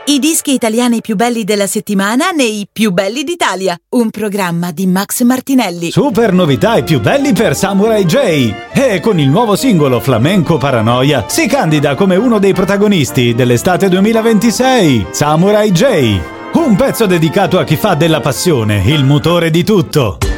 I dischi italiani più belli della settimana nei Più belli d'Italia. Un programma di Max Martinelli. Super novità e più belli per Samurai J. E con il nuovo singolo Flamenco Paranoia si candida come uno dei protagonisti dell'estate 2026. Samurai J. Un pezzo dedicato a chi fa della passione il motore di tutto.